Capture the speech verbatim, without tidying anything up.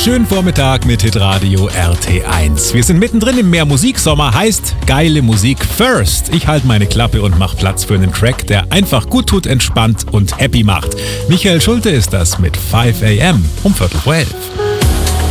Schönen Vormittag mit Hitradio R T eins. Wir sind mittendrin im Mehr Musiksommer, heißt geile Musik first. Ich halte meine Klappe und mache Platz für einen Track, der einfach gut tut, entspannt und happy macht. Michael Schulte ist das mit five a m um Viertel vor elf.